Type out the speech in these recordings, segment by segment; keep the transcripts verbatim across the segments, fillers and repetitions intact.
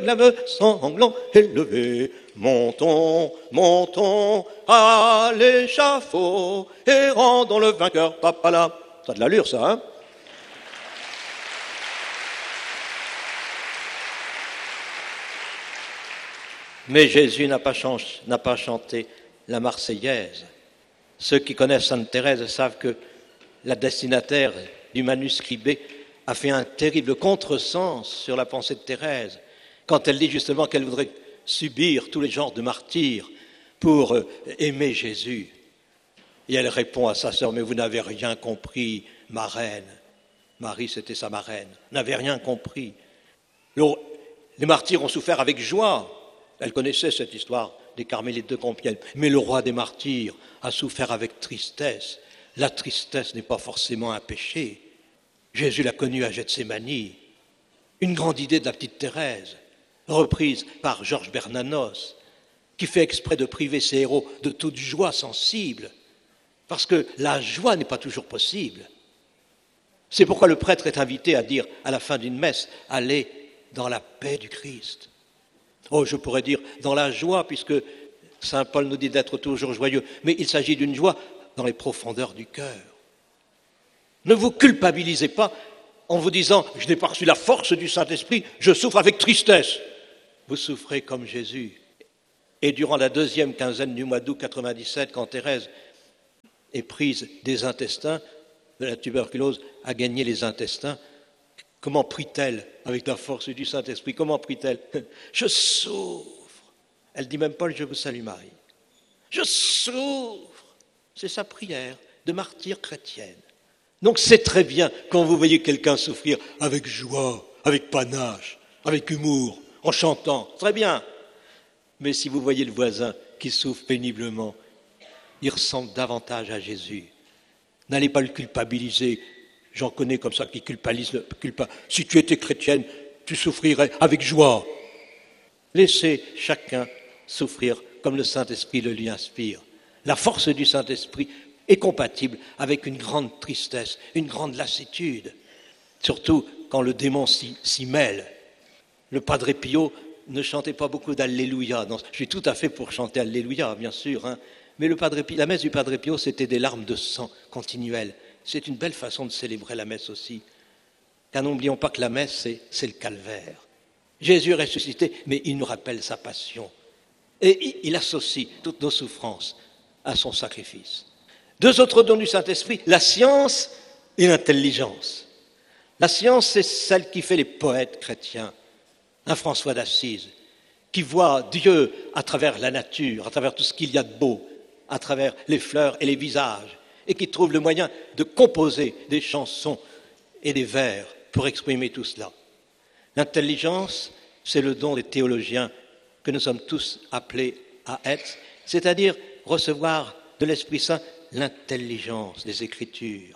Glaive sanglant élevé, montons, montons à l'échafaud et rendons le vainqueur. Papala. Ça a de l'allure, ça, hein? Mais Jésus n'a pas, chanté, n'a pas chanté la Marseillaise. Ceux qui connaissent Sainte Thérèse savent que la destinataire du manuscrit B a fait un terrible contresens sur la pensée de Thérèse, quand elle dit justement qu'elle voudrait subir tous les genres de martyrs pour aimer Jésus. Et elle répond à sa sœur, mais vous n'avez rien compris, ma reine. Marie, c'était sa marraine. N'avait rien compris. Les martyrs ont souffert avec joie. Elle connaissait cette histoire des Carmélites de Compiègne. Mais le roi des martyrs a souffert avec tristesse. La tristesse n'est pas forcément un péché. Jésus l'a connue à Gethsémani. Une grande idée de la petite Thérèse, reprise par Georges Bernanos, qui fait exprès de priver ses héros de toute joie sensible, parce que la joie n'est pas toujours possible. C'est pourquoi le prêtre est invité à dire à la fin d'une messe, « Allez dans la paix du Christ ». Oh, je pourrais dire dans la joie, puisque saint Paul nous dit d'être toujours joyeux, mais il s'agit d'une joie dans les profondeurs du cœur. Ne vous culpabilisez pas en vous disant « je n'ai pas reçu la force du Saint-Esprit, je souffre avec tristesse ». Vous souffrez comme Jésus. Et durant la deuxième quinzaine du mois d'août quatre-vingt-dix-sept, quand Thérèse est prise des intestins, de la tuberculose, a gagné les intestins, comment prie-t-elle avec la force du Saint-Esprit? Comment prie-t-elle? Je souffre. Elle dit même pas « je vous salue Marie ». Je souffre. C'est sa prière de martyr chrétienne. Donc c'est très bien quand vous voyez quelqu'un souffrir avec joie, avec panache, avec humour, en chantant. Très bien. Mais si vous voyez le voisin qui souffre péniblement, il ressemble davantage à Jésus. N'allez pas le culpabiliser. J'en connais comme ça qui culpabilisent le culpa. Si tu étais chrétienne, tu souffrirais avec joie. Laissez chacun souffrir comme le Saint-Esprit le lui inspire. La force du Saint-Esprit est compatible avec une grande tristesse, une grande lassitude, surtout quand le démon s'y, s'y mêle. Le Padre Pio ne chantait pas beaucoup d'Alléluia. Non, je suis tout à fait pour chanter Alléluia, bien sûr, hein. Mais le Padre Pio, la messe du Padre Pio, c'était des larmes de sang continuelles. C'est une belle façon de célébrer la messe aussi. Car n'oublions pas que la messe, c'est, c'est le calvaire. Jésus est ressuscité, mais il nous rappelle sa passion. Et il associe toutes nos souffrances à son sacrifice. Deux autres dons du Saint-Esprit, la science et l'intelligence. La science, c'est celle qui fait les poètes chrétiens. Un François d'Assise, qui voit Dieu à travers la nature, à travers tout ce qu'il y a de beau, à travers les fleurs et les visages, et qui trouve le moyen de composer des chansons et des vers pour exprimer tout cela. L'intelligence, c'est le don des théologiens que nous sommes tous appelés à être, c'est-à-dire recevoir de l'Esprit Saint l'intelligence des Écritures.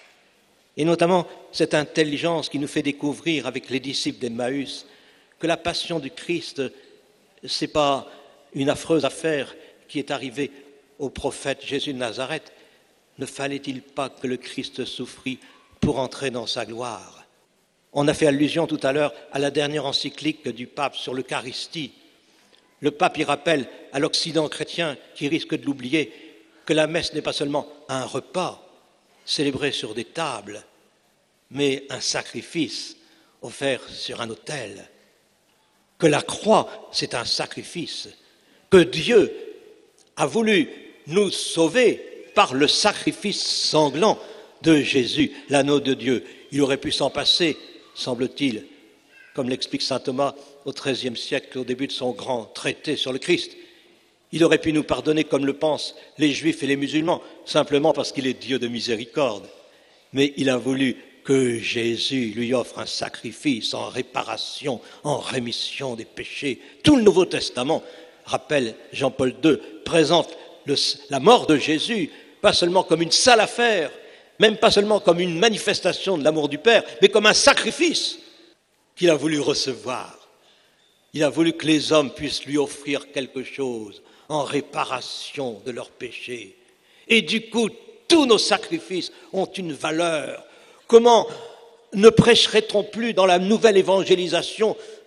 Et notamment cette intelligence qui nous fait découvrir avec les disciples d'Emmaüs que la passion du Christ, ce n'est pas une affreuse affaire qui est arrivée au prophète Jésus de Nazareth. Ne fallait-il pas que le Christ souffrit pour entrer dans sa gloire? On a fait allusion tout à l'heure à la dernière encyclique du pape sur l'Eucharistie. Le pape y rappelle à l'Occident chrétien, qui risque de l'oublier, que la messe n'est pas seulement un repas célébré sur des tables, mais un sacrifice offert sur un autel. Que la croix, c'est un sacrifice. Que Dieu a voulu nous sauver par le sacrifice sanglant de Jésus, l'agneau de Dieu. Il aurait pu s'en passer, semble-t-il, comme l'explique saint Thomas au treizième siècle, au début de son grand traité sur le Christ. Il aurait pu nous pardonner comme le pensent les Juifs et les musulmans, simplement parce qu'il est Dieu de miséricorde. Mais il a voulu que Jésus lui offre un sacrifice en réparation, en rémission des péchés. Tout le Nouveau Testament, rappelle Jean-Paul deux, présente le, la mort de Jésus, pas seulement comme une sale affaire, même pas seulement comme une manifestation de l'amour du Père, mais comme un sacrifice qu'il a voulu recevoir. Il a voulu que les hommes puissent lui offrir quelque chose en réparation de leurs péchés. Et du coup, tous nos sacrifices ont une valeur. Comment ne prêcherait-on plus dans la nouvelle évangélisation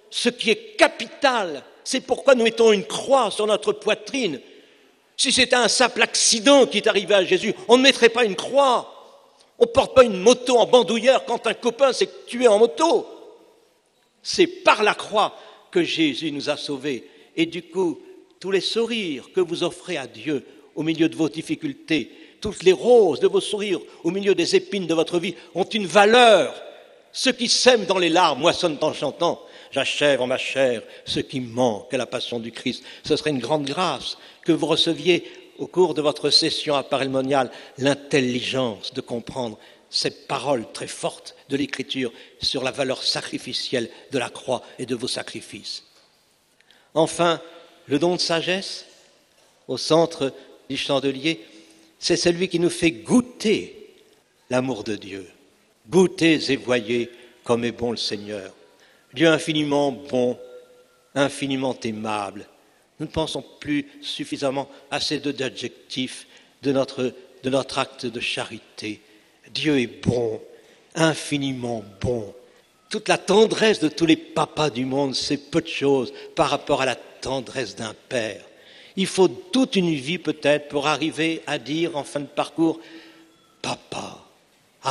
ce qui est capital. C'est pourquoi nous mettons une croix sur notre poitrine. Si c'était un simple accident qui est arrivé à Jésus, on ne mettrait pas une croix. On ne porte pas une moto en bandoulière quand un copain s'est tué en moto. C'est par la croix que Jésus nous a sauvés. Et du coup, tous les sourires que vous offrez à Dieu au milieu de vos difficultés, toutes les roses de vos sourires au milieu des épines de votre vie ont une valeur. Ceux qui sèment dans les larmes moissonnent en chantant. J'achève en ma chair ce qui manque à la passion du Christ. Ce serait une grande grâce que vous receviez au cours de votre session à Paray-le-Monial l'intelligence de comprendre cette parole très forte de l'Écriture sur la valeur sacrificielle de la croix et de vos sacrifices. Enfin, le don de sagesse, au centre du chandelier, c'est celui qui nous fait goûter l'amour de Dieu. Goûtez et voyez comme est bon le Seigneur. Dieu infiniment bon, infiniment aimable. Nous ne pensons plus suffisamment à ces deux adjectifs de notre, de notre acte de charité. Dieu est bon, infiniment bon. Toute la tendresse de tous les papas du monde, c'est peu de choses par rapport à la tendresse d'un père. Il faut toute une vie peut-être pour arriver à dire en fin de parcours « Papa, Abba ».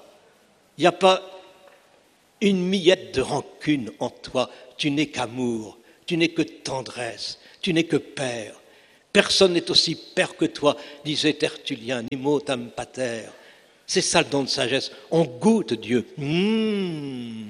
Il n'y a pas une miette de rancune en toi. Tu n'es qu'amour, tu n'es que tendresse, tu n'es que père. Personne n'est aussi père que toi, disait Tertullien, nemo tam pater. C'est ça le don de sagesse. On goûte Dieu. Mmh,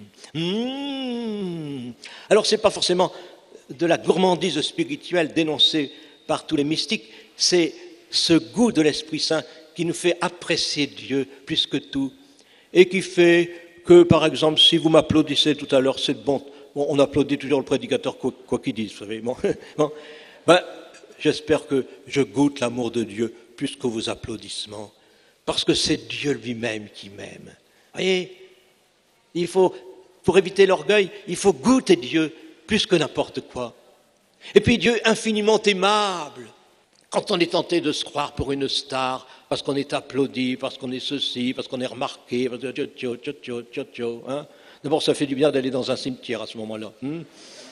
mmh. Alors ce n'est pas forcément de la gourmandise spirituelle dénoncée par tous les mystiques, c'est ce goût de l'Esprit Saint qui nous fait apprécier Dieu plus que tout et qui fait que, par exemple, si vous m'applaudissez tout à l'heure, c'est bon, bon, on applaudit toujours le prédicateur quoi, quoi qu'il dise, vous savez. Bon, bon, ben, j'espère que je goûte l'amour de Dieu plus que vos applaudissements, parce que c'est Dieu lui-même qui m'aime. Vous voyez, il faut, pour éviter l'orgueil, il faut goûter Dieu plus que n'importe quoi. Et puis Dieu infiniment aimable. Quand on est tenté de se croire pour une star, parce qu'on est applaudi, parce qu'on est ceci, parce qu'on est remarqué, parce que tio, tio, tio, tio, tio, hein. D'abord, ça fait du bien d'aller dans un cimetière à ce moment-là. Hmm.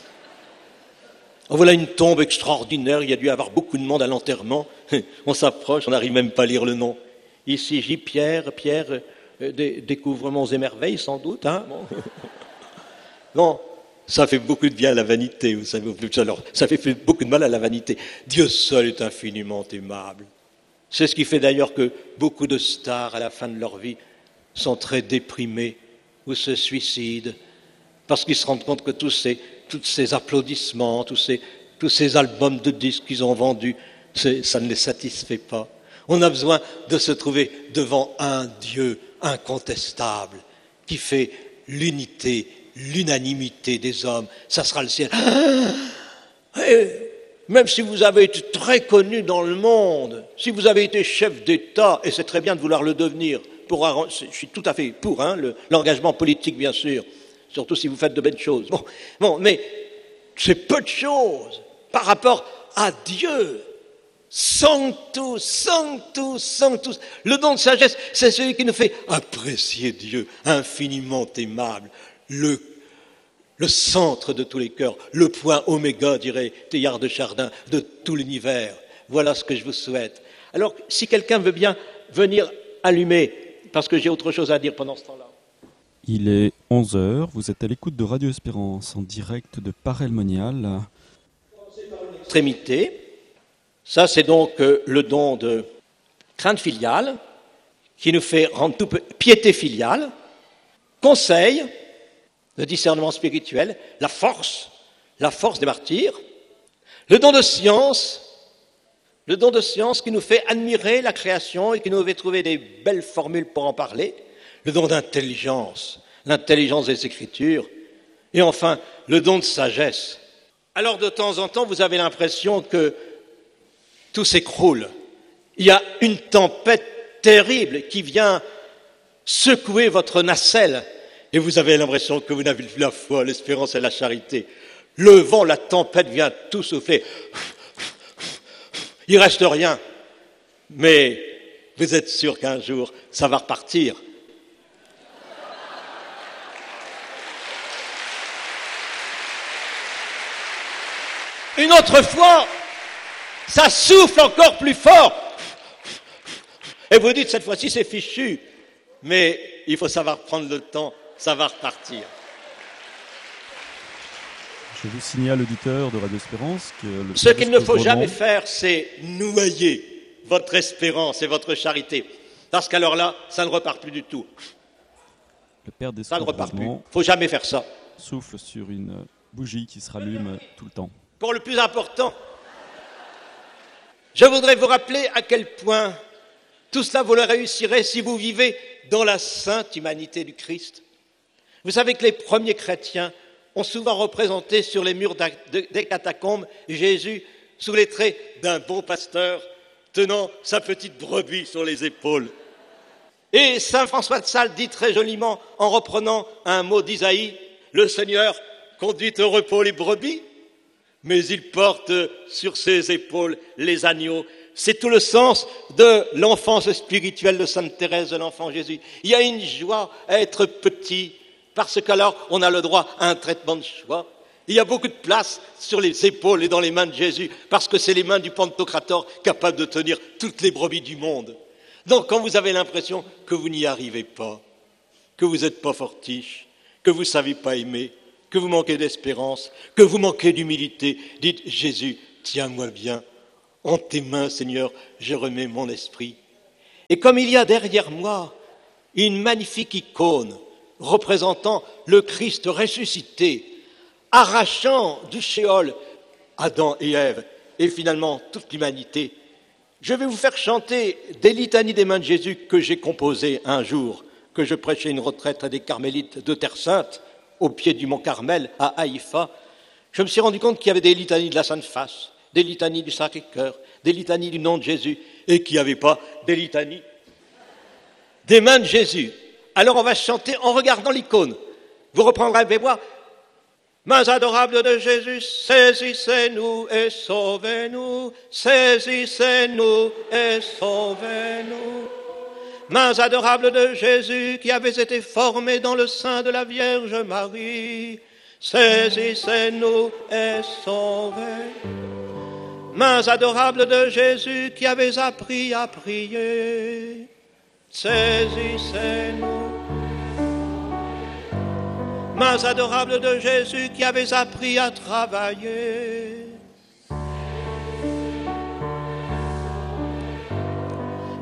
Voilà une tombe extraordinaire, il y a dû y avoir beaucoup de monde à l'enterrement. On s'approche, on n'arrive même pas à lire le nom. Ici, J. Pierre, Pierre, euh, des découvrements et merveilles, sans doute. Hein, bon. Bon, ça fait beaucoup de bien à la vanité, vous savez. Alors, ça fait beaucoup de mal à la vanité. Dieu seul est infiniment aimable. C'est ce qui fait d'ailleurs que beaucoup de stars, à la fin de leur vie, sont très déprimés ou se suicident, parce qu'ils se rendent compte que tous ces, tous ces applaudissements, tous ces, tous ces albums de disques qu'ils ont vendus, ça ne les satisfait pas. On a besoin de se trouver devant un Dieu incontestable qui fait l'unité, l'unanimité des hommes. Ça sera le ciel. Et même si vous avez été très connu dans le monde, si vous avez été chef d'État, et c'est très bien de vouloir le devenir, pour, je suis tout à fait pour hein, le, l'engagement politique, bien sûr, surtout si vous faites de belles choses. Bon, bon, mais c'est peu de choses par rapport à Dieu. Sanctus, sanctus, sanctus. Le don de sagesse, c'est celui qui nous fait apprécier Dieu, infiniment aimable, le, le centre de tous les cœurs, le point oméga, dirait Teilhard de Chardin, de tout l'univers. Voilà ce que je vous souhaite. Alors, si quelqu'un veut bien venir allumer, parce que j'ai autre chose à dire pendant ce temps-là. Il est onze heures, vous êtes à l'écoute de Radio Espérance, en direct de Paray-le-Monial. Extrémité. Ça, c'est donc euh, le don de crainte filiale, qui nous fait rendre tout peu... piété filiale, conseil, le discernement spirituel, la force, la force des martyrs, le don de science, le don de science qui nous fait admirer la création et qui nous fait trouver des belles formules pour en parler, le don d'intelligence, l'intelligence des Écritures, et enfin, le don de sagesse. Alors, de temps en temps, vous avez l'impression que tout s'écroule. Il y a une tempête terrible qui vient secouer votre nacelle et vous avez l'impression que vous n'avez plus la foi, l'espérance et la charité. Le vent, la tempête vient tout souffler. Il ne reste rien. Mais vous êtes sûr qu'un jour, ça va repartir. Une autre fois, ça souffle encore plus fort. Et vous dites, cette fois-ci, c'est fichu. Mais il faut savoir prendre le temps, ça va repartir. Je vous signale, auditeur de Radio Espérance, que... Le Ce qu'il ne faut jamais faire, c'est noyer votre espérance et votre charité. Parce qu'alors là, ça ne repart plus du tout. Le Père ça ne repart plus. Il ne d'Escourt faut jamais faire ça. souffle sur une bougie qui se rallume tout le temps. Pour le plus important, je voudrais vous rappeler à quel point tout cela vous le réussirez si vous vivez dans la sainte humanité du Christ. Vous savez que les premiers chrétiens ont souvent représenté sur les murs des catacombes Jésus sous les traits d'un bon pasteur tenant sa petite brebis sur les épaules. Et saint François de Sales dit très joliment, en reprenant un mot d'Isaïe, « Le Seigneur conduit au repos les brebis, mais il porte sur ses épaules les agneaux. » C'est tout le sens de l'enfance spirituelle de Sainte Thérèse de l'Enfant Jésus. Il y a une joie à être petit, parce qu'alors on a le droit à un traitement de choix. Il y a beaucoup de place sur les épaules et dans les mains de Jésus, parce que c'est les mains du Pantocrator capables de tenir toutes les brebis du monde. Donc quand vous avez l'impression que vous n'y arrivez pas, que vous n'êtes pas fortiche, que vous ne savez pas aimer, que vous manquez d'espérance, que vous manquez d'humilité, dites « Jésus, tiens-moi bien, en tes mains, Seigneur, je remets mon esprit. » Et comme il y a derrière moi une magnifique icône représentant le Christ ressuscité, arrachant du Sheol Adam et Ève, et finalement toute l'humanité, je vais vous faire chanter des litanies des mains de Jésus que j'ai composées un jour, que je prêchais une retraite à des carmélites de Terre Sainte, au pied du mont Carmel, à Haïfa. Je me suis rendu compte qu'il y avait des litanies de la Sainte Face, des litanies du Sacré-Cœur, des litanies du nom de Jésus, et qu'il n'y avait pas des litanies des mains de Jésus. Alors on va chanter en regardant l'icône. Vous reprendrez avec moi. Mains adorables de Jésus, saisissez-nous et sauvez-nous, saisissez-nous et sauvez-nous. Mains adorables de Jésus qui avaient été formées dans le sein de la Vierge Marie, saisissez-nous et sauvez-nous. Mains adorables de Jésus qui avez appris à prier, saisissez-nous. Mains adorables de Jésus qui avez appris à travailler,